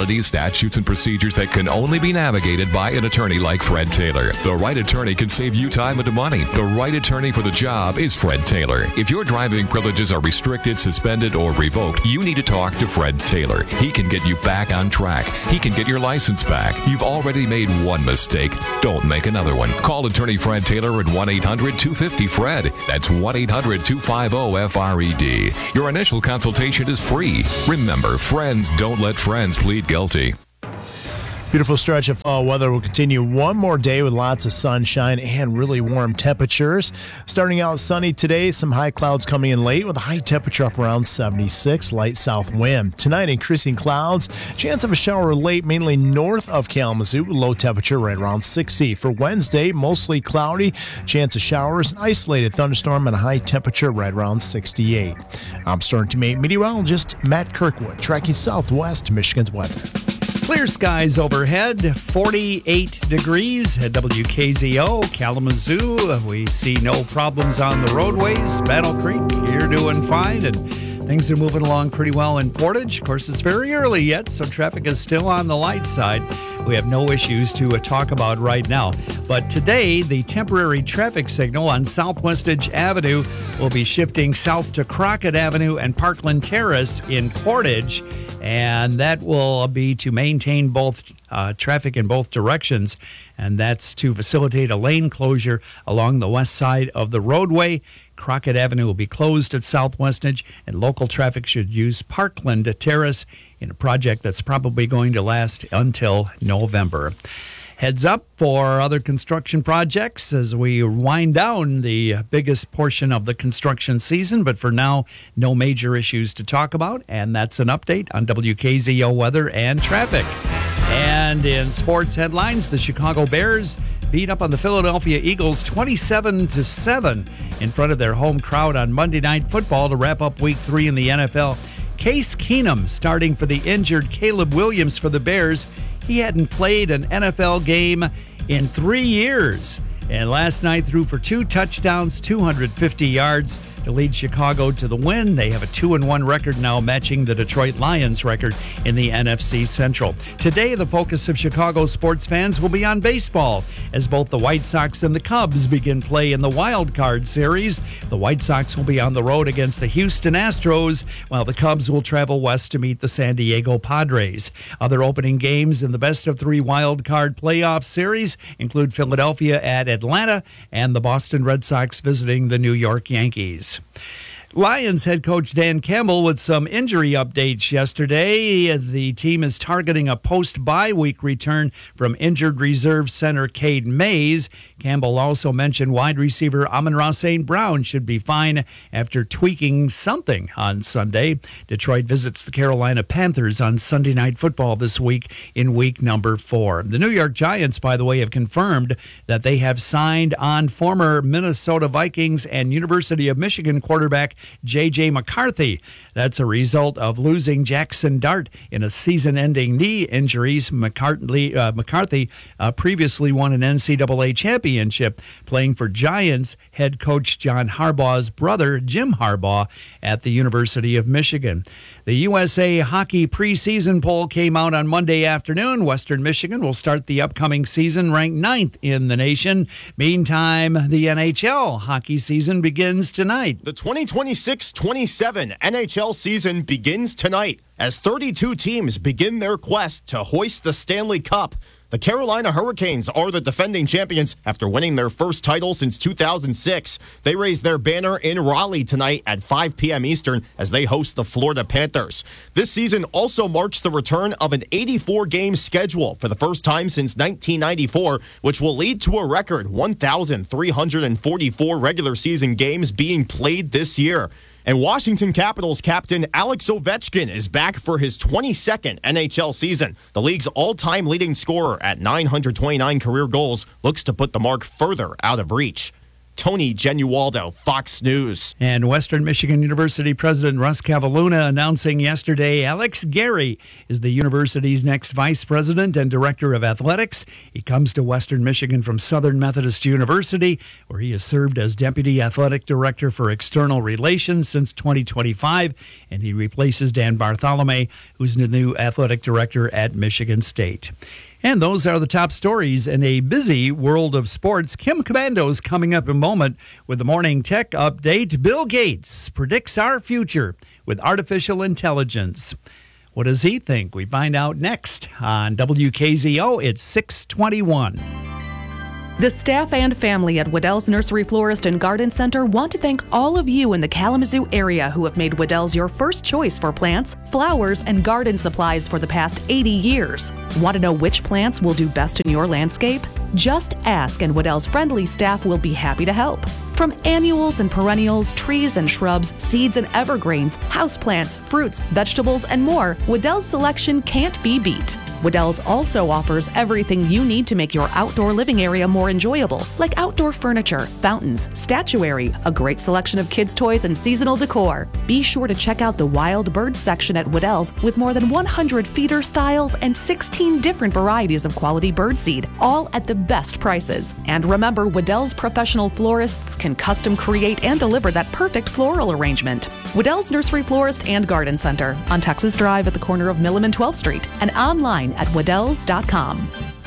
legalities, statutes, and procedures that can only be navigated by an attorney like Fred Taylor. The right attorney can save you time and money. The right attorney for the job is Fred Taylor. If your driving privileges are restricted, suspended, or revoked, you need to talk to Fred Taylor. He can get you back on track. He can get your license back. You've already made one mistake. Don't make another one. Call attorney Fred Taylor at one eight hundred two five zero Fred. That's one eight hundred two five zero F R E D. Your initial consultation is free. Remember, friends don't let friends plead guilty. Beautiful stretch of fall weather will continue one more day with lots of sunshine and really warm temperatures. Starting out sunny today, some high clouds coming in late with a high temperature up around seventy-six, light south wind. Tonight, increasing clouds, chance of a shower late, mainly north of Kalamazoo, low temperature right around sixty. For Wednesday, mostly cloudy, chance of showers, isolated thunderstorm, and a high temperature right around sixty-eight. I'm Storm Team eight meteorologist Matt Kirkwood, tracking southwest Michigan's weather. Clear skies overhead, forty-eight degrees at W K Z O, Kalamazoo. We see no problems on the roadways. Battle Creek, you're doing fine, and things are moving along pretty well in Portage. Of course, it's very early yet, so traffic is still on the light side. We have no issues to uh, talk about right now. But today, the temporary traffic signal on Southwest Edge Avenue will be shifting south to Crockett Avenue and Parkland Terrace in Portage. And that will be to maintain both uh, traffic in both directions. And that's to facilitate a lane closure along the west side of the roadway. Crockett Avenue will be closed at Southwest Edge, and local traffic should use Parkland Terrace in a project that's probably going to last until November. Heads up for other construction projects as we wind down the biggest portion of the construction season. But for now, no major issues to talk about. And that's an update on W K Z O weather and traffic. And in sports headlines, the Chicago Bears beat up on the Philadelphia Eagles twenty-seven to seven in front of their home crowd on Monday Night Football to wrap up week three in the N F L. Case Keenum starting for the injured Caleb Williams for the Bears. He hadn't played an N F L game in three years. And last night threw for two touchdowns, two hundred fifty yards to lead Chicago to the win. They have a two and one record now, matching the Detroit Lions record in the N F C Central. Today, the focus of Chicago sports fans will be on baseball as both the White Sox and the Cubs begin play in the Wild Card Series. The White Sox will be on the road against the Houston Astros, while the Cubs will travel west to meet the San Diego Padres. Other opening games in the best of three Wild Card playoff series include Philadelphia at Atlanta and the Boston Red Sox visiting the New York Yankees. Lions head coach Dan Campbell with some injury updates yesterday. The team is targeting a post-bye week return from injured reserve center Cade Mays. Campbell also mentioned wide receiver Amon-Ra Saint Brown should be fine after tweaking something on Sunday. Detroit visits the Carolina Panthers on Sunday Night Football this week in week number four. The New York Giants, by the way, have confirmed that they have signed on former Minnesota Vikings and University of Michigan quarterback J J McCarthy. That's a result of losing Jackson Dart in a season-ending knee injuries. McCarthy, uh, McCarthy uh, previously won an N C double A championship playing for Giants head coach John Harbaugh's brother, Jim Harbaugh, at the University of Michigan. The U S A Hockey preseason poll came out on Monday afternoon. Western Michigan will start the upcoming season ranked ninth in the nation. Meantime, the N H L hockey season begins tonight. The twenty twenty-six twenty-seven N H L season begins tonight as thirty-two teams begin their quest to hoist the Stanley Cup. The Carolina Hurricanes are the defending champions after winning their first title since two thousand six. They raise their banner in Raleigh tonight at five p.m. Eastern as they host the Florida Panthers. This season also marks the return of an eighty-four game schedule for the first time since nineteen ninety-four, which will lead to a record one thousand three hundred forty-four regular season games being played this year. And Washington Capitals captain Alex Ovechkin is back for his twenty-second N H L season. The league's all-time leading scorer at nine hundred twenty-nine career goals looks to put the mark further out of reach. Tony Genualdo, Fox News. And Western Michigan University President Russ Cavaluna announcing yesterday Alex Gary is the university's next vice president and director of athletics. He comes to Western Michigan from Southern Methodist University, where he has served as deputy athletic director for external relations since twenty twenty-five, and he replaces Dan Bartholomew, who's the new athletic director at Michigan State. And those are the top stories in a busy world of sports. Kim Commando's coming up in a moment with the Morning Tech Update. Bill Gates predicts our future with artificial intelligence. What does he think? We find out next on W K Z O. It's six twenty-one. The staff and family at Waddell's Nursery Florist and Garden Center want to thank all of you in the Kalamazoo area who have made Waddell's your first choice for plants, flowers, and garden supplies for the past eighty years. Want to know which plants will do best in your landscape? Just ask and Waddell's friendly staff will be happy to help. From annuals and perennials, trees and shrubs, seeds and evergreens, houseplants, fruits, vegetables, and more, Waddell's selection can't be beat. Waddell's also offers everything you need to make your outdoor living area more enjoyable, like outdoor furniture, fountains, statuary, a great selection of kids' toys, and seasonal decor. Be sure to check out the wild birds section at Waddell's with more than one hundred feeder styles and sixteen different varieties of quality birdseed, all at the best prices. And remember, Waddell's professional florists can custom create and deliver that perfect floral arrangement. Waddell's Nursery Florist and Garden Center on Texas Drive at the corner of Milliman and twelfth Street and online at waddells dot com.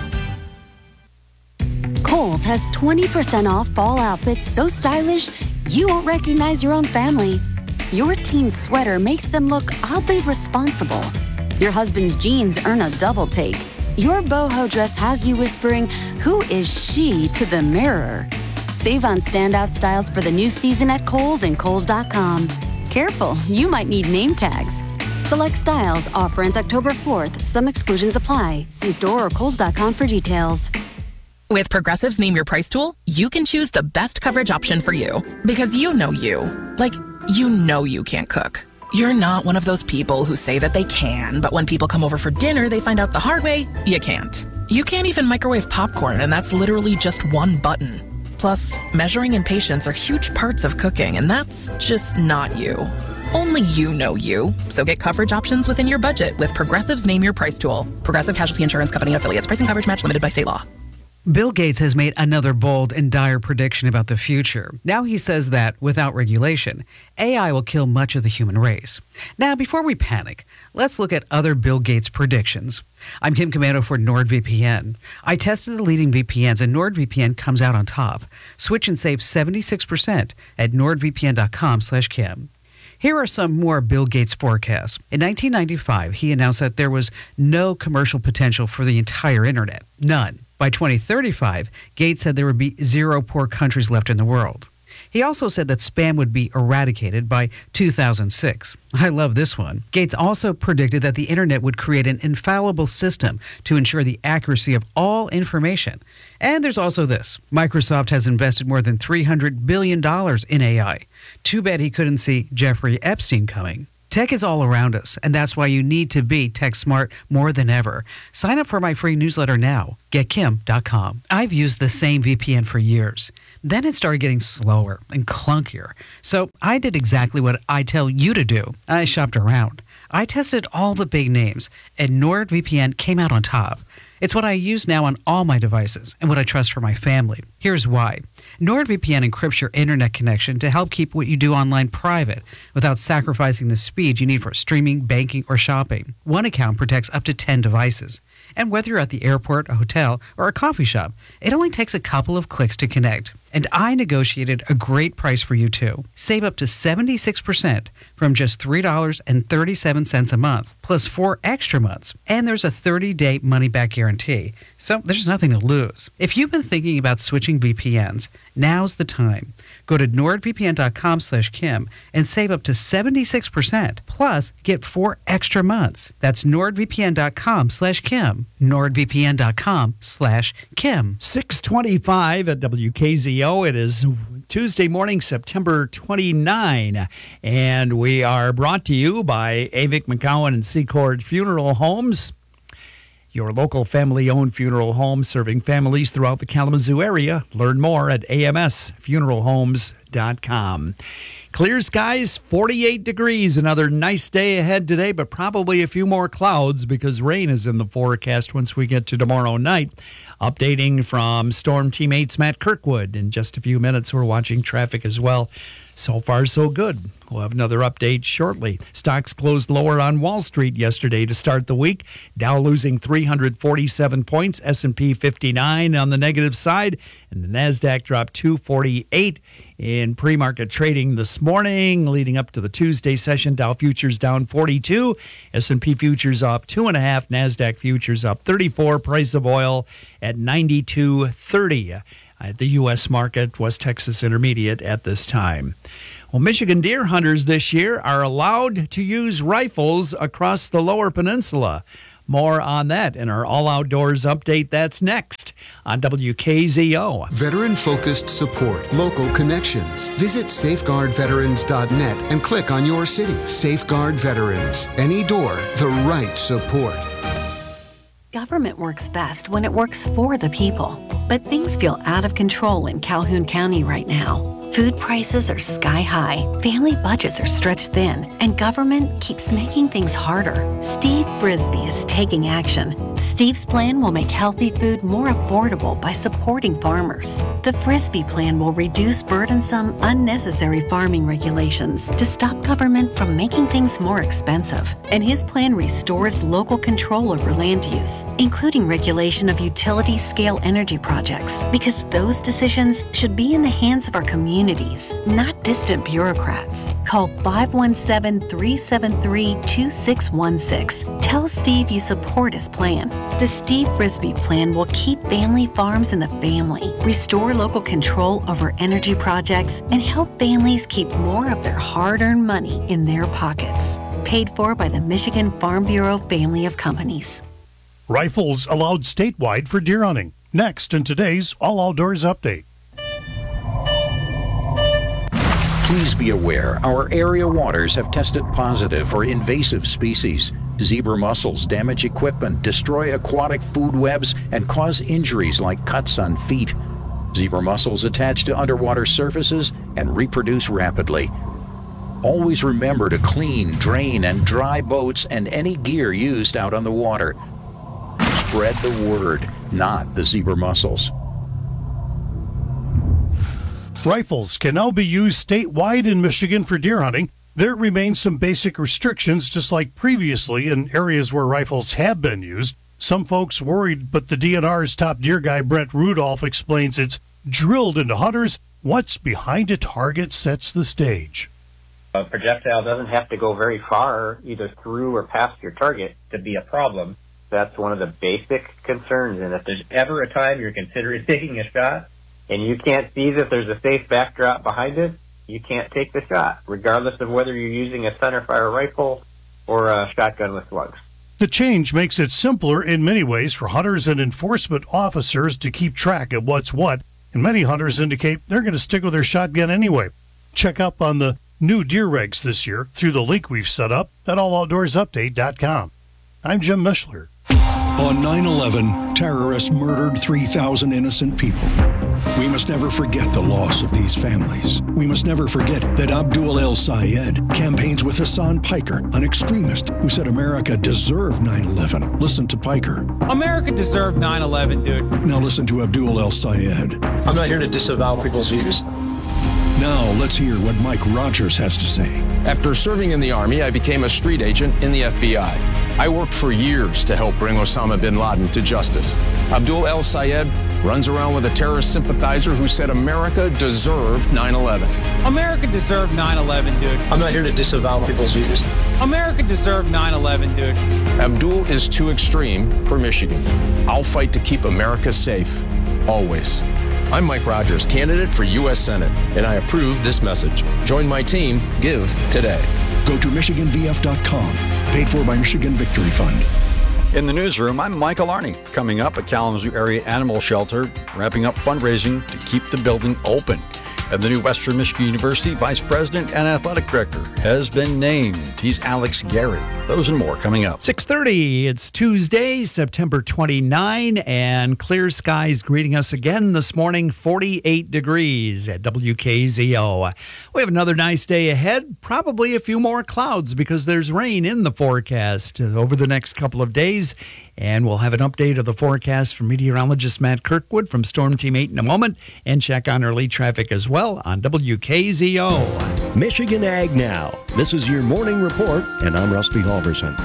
Kohl's has twenty percent off fall outfits so stylish you won't recognize your own family. Your teen's sweater makes them look oddly responsible. Your husband's jeans earn a double take. Your boho dress has you whispering, "Who is she?" to the mirror. Save on standout styles for the new season at Kohl's and Kohl's dot com. Careful, you might need name tags. Select styles. Offer ends October fourth. Some exclusions apply. See store or Kohl's dot com for details. With Progressive's Name Your Price tool, you can choose the best coverage option for you. Because you know you. Like, you know you can't cook. You're not one of those people who say that they can, but when people come over for dinner, they find out the hard way, you can't. You can't even microwave popcorn, and that's literally just one button. Plus, measuring and patience are huge parts of cooking, and that's just not you. Only you know you. So get coverage options within your budget with Progressive's Name Your Price tool. Progressive Casualty Insurance Company and affiliates. Pricing coverage match limited by state law. Bill Gates has made another bold and dire prediction about the future. Now he says that, without regulation, A I will kill much of the human race. Now, before we panic, let's look at other Bill Gates predictions. I'm Kim Commando for NordVPN. I tested the leading V P Ns, and NordVPN comes out on top. Switch and save seventy-six percent at nordvpn.com slash Kim. Here are some more Bill Gates forecasts. In nineteen ninety-five, he announced that there was no commercial potential for the entire internet. None. By twenty thirty-five, Gates said there would be zero poor countries left in the world. He also said that spam would be eradicated by two thousand six. I love this one. Gates also predicted that the internet would create an infallible system to ensure the accuracy of all information. And there's also this. Microsoft has invested more than three hundred billion dollars in A I. Too bad he couldn't see Jeffrey Epstein coming. Tech is all around us, and that's why you need to be tech smart more than ever. Sign up for my free newsletter now. get kim dot com. I've used the same V P N for years. Then it started getting slower and clunkier. So I did exactly what I tell you to do. I shopped around. I tested all the big names, and NordVPN came out on top. It's what I use now on all my devices and what I trust for my family. Here's why. NordVPN encrypts your internet connection to help keep what you do online private without sacrificing the speed you need for streaming, banking, or shopping. One account protects up to ten devices. And whether you're at the airport, a hotel, or a coffee shop, it only takes a couple of clicks to connect. And I negotiated a great price for you too. Save up to seventy-six percent from just three dollars and thirty-seven cents a month, plus four extra months. And there's a thirty-day money-back guarantee, so there's nothing to lose. If you've been thinking about switching V P Ns, now's the time. Go to nordvpn.com slash Kim and save up to seventy-six percent, plus get four extra months. That's nordvpn.com slash Kim. nordvpn.com slash Kim. six twenty-five at W K Z O. It is Tuesday morning, September twenty-ninth, and we are brought to you by Avik McCowan and Secord Funeral Homes. your local family-owned funeral home serving families throughout the Kalamazoo area. Learn more at A M S funeral homes dot com. Clear skies, forty-eight degrees. Another nice day ahead today, but probably a few more clouds because rain is in the forecast once we get to tomorrow night. Updating from Storm Teammates Matt Kirkwood. In just a few minutes, we're watching traffic as well. So far, so good. We'll have another update shortly. Stocks closed lower on Wall Street yesterday to start the week. Dow losing three hundred forty-seven points, S and P fifty-nine on the negative side, and the NASDAQ dropped two forty-eight in pre-market trading this morning. Leading up to the Tuesday session, Dow futures down forty-two, S and P futures up two and a half, NASDAQ futures up thirty-four, price of oil at ninety-two thirty. At the U S market, West Texas Intermediate at this time. Well, Michigan deer hunters this year are allowed to use rifles across the Lower Peninsula. More on that in our All Outdoors update. That's next on W K Z O. Veteran-focused support, local connections. Visit safeguard veterans dot net and click on your city. Safeguard Veterans. Any door, the right support. Government works best when it works for the people. But things feel out of control in Calhoun County right now. Food prices are sky high, family budgets are stretched thin, and government keeps making things harder. Steve Frisbee is taking action. Steve's plan will make healthy food more affordable by supporting farmers. The Frisbee plan will reduce burdensome, unnecessary farming regulations to stop government from making things more expensive. And his plan restores local control over land use, including regulation of utility-scale energy projects, because those decisions should be in the hands of our communities, not distant bureaucrats. Call five one seven, three seven three, two six one six. Tell Steve you support his plan. The Steve Frisbee plan will keep family farms in the family, restore local control over energy projects, and help families keep more of their hard-earned money in their pockets. Paid for by the Michigan Farm Bureau family of companies. Rifles allowed statewide for deer hunting. Next in today's All Outdoors update. Please be aware, our area waters have tested positive for invasive species. Zebra mussels damage equipment, destroy aquatic food webs, and cause injuries like cuts on feet. Zebra mussels attach to underwater surfaces and reproduce rapidly. Always remember to clean, drain, and dry boats and any gear used out on the water. Spread the word, not the zebra mussels. Rifles can now be used statewide in Michigan for deer hunting. There remain some basic restrictions, just like previously in areas where rifles have been used. Some folks worried, but the D N R's top deer guy, Brent Rudolph, explains it's drilled into hunters. What's behind a target sets the stage. A projectile doesn't have to go very far, either through or past your target, to be a problem. That's one of the basic concerns. And if there's ever a time you're considering taking a shot, and you can't see that there's a safe backdrop behind it, you can't take the shot, regardless of whether you're using a centerfire rifle or a shotgun with slugs. The change makes it simpler in many ways for hunters and enforcement officers to keep track of what's what, and many hunters indicate they're going to stick with their shotgun anyway. Check up on the new deer regs this year through the link we've set up at all outdoors update dot com. I'm Jim Mishler. On nine eleven, terrorists murdered three thousand innocent people. We must never forget the loss of these families. We must never forget that Abdul El-Sayed campaigns with Hassan Piker, an extremist who said America deserved nine eleven. Listen to Piker. America deserved nine eleven, dude. Now listen to Abdul El-Sayed. I'm not here to disavow people's views. Now let's hear what Mike Rogers has to say. After serving in the Army, I became a street agent in the F B I. I worked for years to help bring Osama bin Laden to justice. Abdul El-Sayed runs around with a terrorist sympathizer who said America deserved nine eleven. America deserved nine eleven, dude. I'm not here to disavow people's views. America deserved nine eleven, dude. Abdul is too extreme for Michigan. I'll fight to keep America safe, always. I'm Mike Rogers, candidate for U S Senate, and I approve this message. Join my team. Give today. Go to Michigan V F dot com. Paid for by Michigan Victory Fund. In the newsroom, I'm Michael Arney. Coming up, a Kalamazoo area animal shelter wrapping up fundraising to keep the building open. And the new Western Michigan University Vice President and Athletic Director has been named. He's Alex Gary. Those and more coming up. six thirty, it's Tuesday, September twenty-ninth, and clear skies greeting us again this morning, forty-eight degrees at W K Z O. We have another nice day ahead, probably a few more clouds because there's rain in the forecast over the next couple of days. And we'll have an update of the forecast from meteorologist Matt Kirkwood from Storm Team eight in a moment, and check on early traffic as well on W K Z O. Michigan Ag Now. This is your morning report, and I'm Rusty Halverson.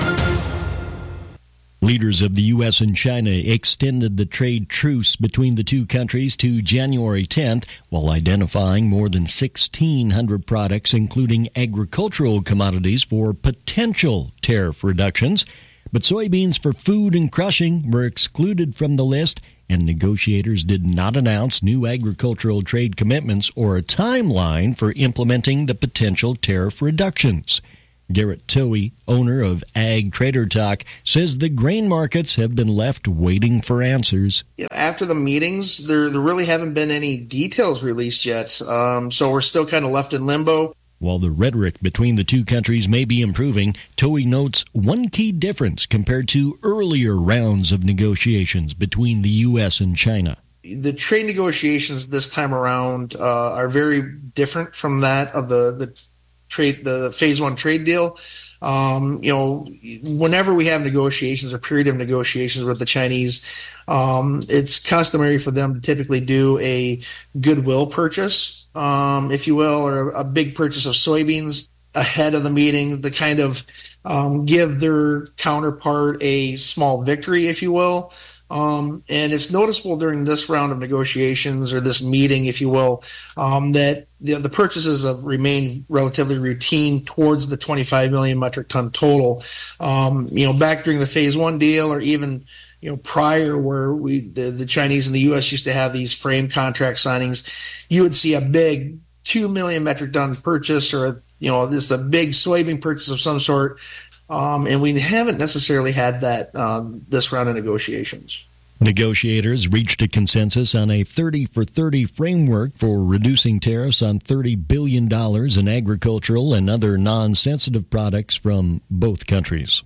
Leaders of the U S and China extended the trade truce between the two countries to January tenth, while identifying more than sixteen hundred products, including agricultural commodities, for potential tariff reductions. But soybeans for food and crushing were excluded from the list, and negotiators did not announce new agricultural trade commitments or a timeline for implementing the potential tariff reductions. Garrett Towie, owner of Ag Trader Talk, says the grain markets have been left waiting for answers. After the meetings, there, there really haven't been any details released yet, um, so we're still kind of left in limbo. While the rhetoric between the two countries may be improving, Towie notes one key difference compared to earlier rounds of negotiations between the U S and China. The trade negotiations this time around uh, are very different from that of the, the trade, the phase one trade deal. Um, you know, whenever we have negotiations or period of negotiations with the Chinese, um, it's customary for them to typically do a goodwill purchase, um, if you will, or a big purchase of soybeans ahead of the meeting to kind of um, give their counterpart a small victory, if you will. Um, and it's noticeable during this round of negotiations, or this meeting, if you will, um, that the, the purchases have remained relatively routine towards the twenty-five million metric ton total. Um, you know, back during the phase one deal, or even, you know, prior, where we the, the Chinese and the U S used to have these frame contract signings, you would see a big two million metric ton purchase, or, you know, this a big soybean purchase of some sort. Um, and we haven't necessarily had that um, this round of negotiations. Negotiators reached a consensus on a thirty for thirty framework for reducing tariffs on thirty billion dollars in agricultural and other non-sensitive products from both countries.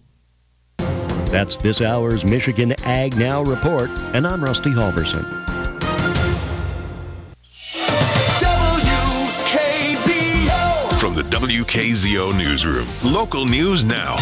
That's this hour's Michigan Ag Now report, and I'm Rusty Halverson. From the W K Z O Newsroom, local news now.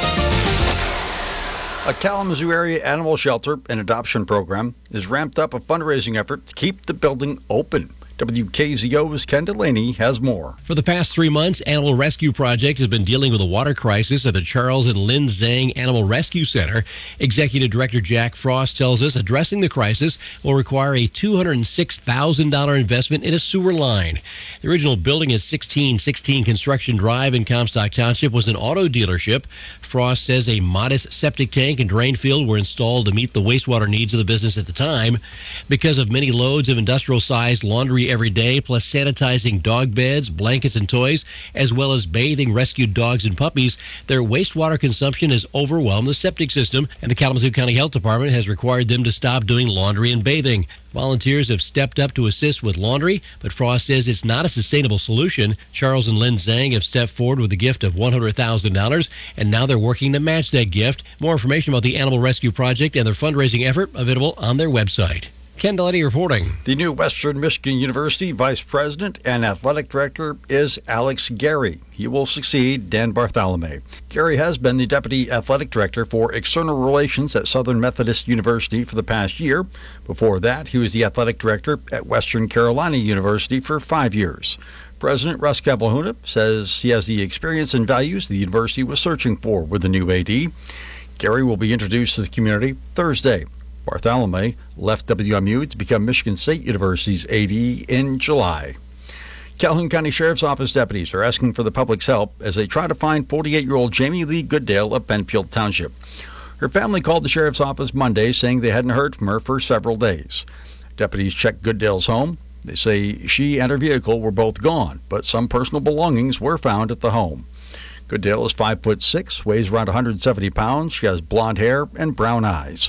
A Kalamazoo area animal shelter and adoption program has ramped up a fundraising effort to keep the building open. W K Z O's Ken Delaney has more. For the past three months, Animal Rescue Project has been dealing with a water crisis at the Charles and Lynn Zhang Animal Rescue Center. Executive Director Jack Frost tells us addressing the crisis will require a two hundred six thousand dollars investment in a sewer line. The original building at sixteen sixteen Construction Drive in Comstock Township was an auto dealership. Frost says a modest septic tank and drain field were installed to meet the wastewater needs of the business at the time. Because of many loads of industrial-sized laundry every day, plus sanitizing dog beds, blankets, and toys, as well as bathing rescued dogs and puppies, their wastewater consumption has overwhelmed the septic system, and the Kalamazoo County Health Department has required them to stop doing laundry and bathing. Volunteers have stepped up to assist with laundry, but Frost says it's not a sustainable solution. Charles and Lynn Zhang have stepped forward with a gift of one hundred thousand dollars, and now they're working to match that gift. More information about the Animal Rescue Project and their fundraising effort available on their website. Ken Delaney reporting. The new Western Michigan University Vice President and Athletic Director is Alex Gary. He will succeed Dan Bartholomew. Gary has been the Deputy Athletic Director for External Relations at Southern Methodist University for the past year. Before that, he was the Athletic Director at Western Carolina University for five years. President Russ Cabalhuna says he has the experience and values the university was searching for with the new A D. Gary will be introduced to the community Thursday. Bartholomew left W M U to become Michigan State University's A D in July. Calhoun County Sheriff's Office deputies are asking for the public's help as they try to find forty-eight-year-old Jamie Lee Gooddale of Benfield Township. Her family called the sheriff's office Monday saying they hadn't heard from her for several days. Deputies checked Gooddale's home. They say she and her vehicle were both gone, but some personal belongings were found at the home. Gooddale is five foot six, weighs around one hundred seventy pounds. She has blonde hair and brown eyes.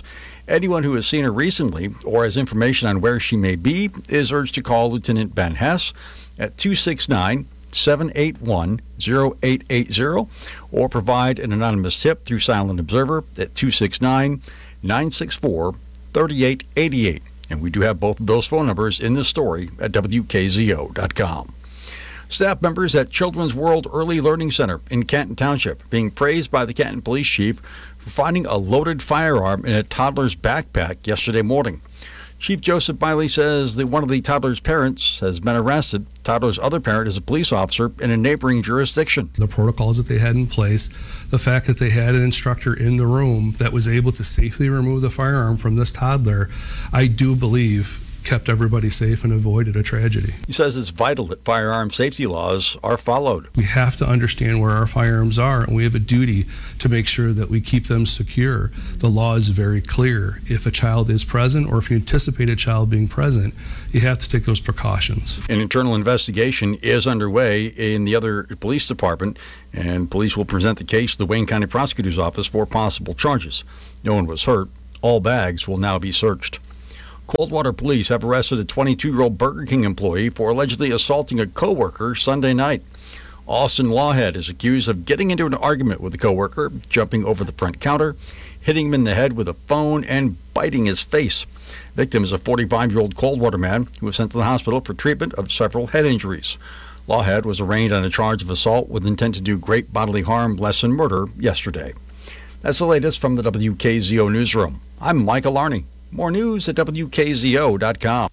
Anyone who has seen her recently or has information on where she may be is urged to call Lieutenant Ben Hess at two six nine, seven eight one, zero eight eight zero or provide an anonymous tip through Silent Observer at two six nine, nine six four, three eight eight eight. And we do have both of those phone numbers in this story at W K Z O dot com. Staff members at Children's World Early Learning Center in Canton Township being praised by the Canton Police Chief for finding a loaded firearm in a toddler's backpack yesterday morning. Chief Joseph Biley says that one of the toddler's parents has been arrested. Toddler's other parent is a police officer in a neighboring jurisdiction. The protocols that they had in place, the fact that they had an instructor in the room that was able to safely remove the firearm from this toddler, I do believe kept everybody safe and avoided a tragedy. He says it's vital that firearm safety laws are followed. We have to understand where our firearms are, and we have a duty to make sure that we keep them secure. The law is very clear. If a child is present, or if you anticipate a child being present, you have to take those precautions. An internal investigation is underway in the other police department, and police will present the case to the Wayne County Prosecutor's Office for possible charges. No one was hurt. All bags will now be searched. Coldwater police have arrested a twenty-two-year-old Burger King employee for allegedly assaulting a coworker Sunday night. Austin Lawhead is accused of getting into an argument with a coworker, jumping over the front counter, hitting him in the head with a phone, and biting his face. Victim is a forty-five-year-old Coldwater man who was sent to the hospital for treatment of several head injuries. Lawhead was arraigned on a charge of assault with intent to do great bodily harm, less than murder, yesterday. That's the latest from the W K Z O Newsroom. I'm Michael Arney. More news at W K Z O dot com.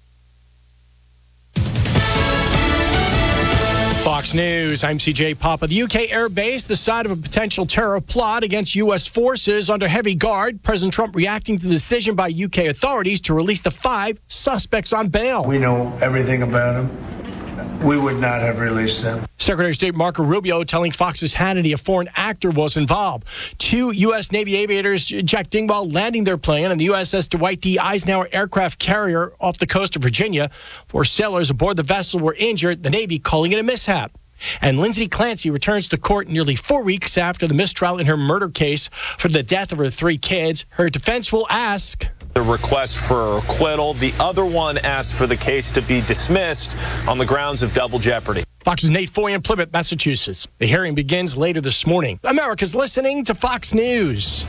Fox News, I'm C J Papa. The U K Air Base, the site of a potential terror plot against U S forces under heavy guard. President Trump reacting to the decision by U K authorities to release the five suspects on bail. We know everything about them. We would not have released them. Secretary of State Marco Rubio telling Fox's Hannity a foreign actor was involved. Two U S Navy aviators, Jack Dingwall, landing their plane on the U S S Dwight D. Eisenhower aircraft carrier off the coast of Virginia. Four sailors aboard the vessel were injured, the Navy calling it a mishap. And Lindsay Clancy returns to court nearly four weeks after the mistrial in her murder case for the death of her three kids. Her defense will ask... The request for acquittal. The other one asked for the case to be dismissed on the grounds of double jeopardy. Fox's Nate Foy in Plymouth, Massachusetts. The hearing begins later this morning. America's listening to Fox News.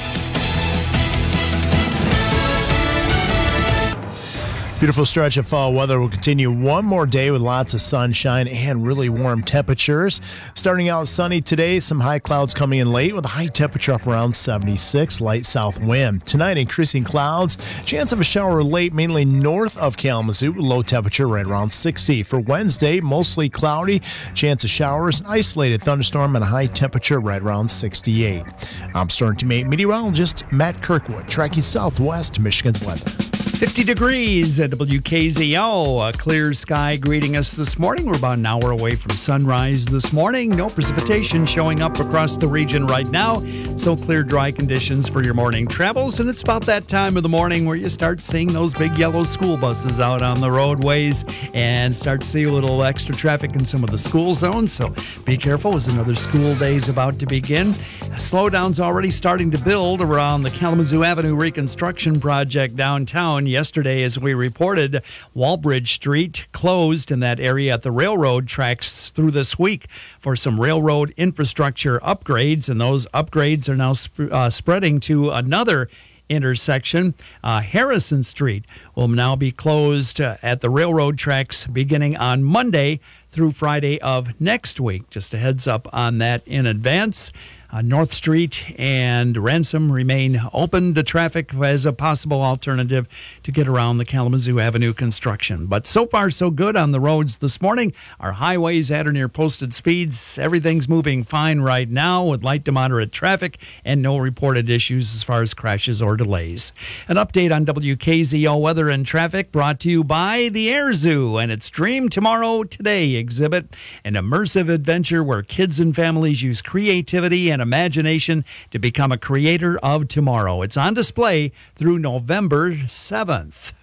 Beautiful stretch of fall weather will continue one more day with lots of sunshine and really warm temperatures. Starting out sunny today, some high clouds coming in late with a high temperature up around seventy-six, light south wind. Tonight, increasing clouds, chance of a shower late, mainly north of Kalamazoo, low temperature right around sixty. For Wednesday, mostly cloudy, chance of showers, isolated thunderstorm, and a high temperature right around sixty-eight. I'm Storm Team eight meteorologist Matt Kirkwood, tracking southwest Michigan's weather. fifty degrees at W K Z O. A clear sky greeting us this morning. We're about an hour away from sunrise this morning. No precipitation showing up across the region right now. So clear, dry conditions for your morning travels. And it's about that time of the morning where you start seeing those big yellow school buses out on the roadways and start to see a little extra traffic in some of the school zones. So be careful as another school day is about to begin. Slowdown's already starting to build around the Kalamazoo Avenue reconstruction project downtown. Yesterday, as we reported, Walbridge Street closed in that area at the railroad tracks through this week for some railroad infrastructure upgrades, and those upgrades are now sp- uh, spreading to another intersection. Uh, Harrison Street will now be closed uh, at the railroad tracks beginning on Monday through Friday of next week. Just a heads up on that in advance. Uh, North Street and Ransom remain open to traffic as a possible alternative to get around the Kalamazoo Avenue construction. But so far, so good on the roads this morning. Our highways at or near posted speeds. Everything's moving fine right now with light to moderate traffic and no reported issues as far as crashes or delays. An update on W K Z O weather and traffic brought to you by the Air Zoo and its Dream Tomorrow Today exhibit, an immersive adventure where kids and families use creativity and imagination to become a creator of tomorrow. It's on display through November seventh.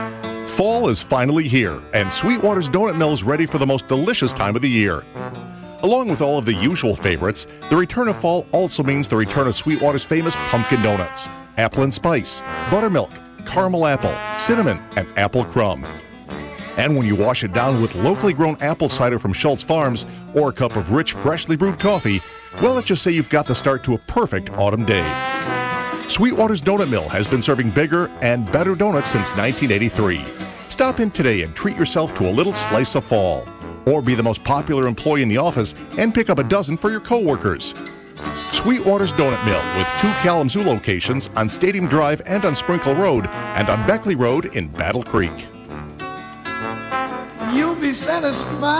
Fall is finally here, and Sweetwater's Donut Mill is ready for the most delicious time of the year. Along with all of the usual favorites, the return of fall also means the return of Sweetwater's famous pumpkin donuts, apple and spice, buttermilk, caramel apple, cinnamon, and apple crumb. And when you wash it down with locally grown apple cider from Schultz Farms or a cup of rich, freshly brewed coffee, well, let's just say you've got the start to a perfect autumn day. Sweetwater's Donut Mill has been serving bigger and better donuts since nineteen eighty-three. Stop in today and treat yourself to a little slice of fall. Or be the most popular employee in the office and pick up a dozen for your coworkers. Sweetwater's Donut Mill with two Kalamazoo locations on Stadium Drive and on Sprinkle Road and on Beckley Road in Battle Creek. You'll be satisfied.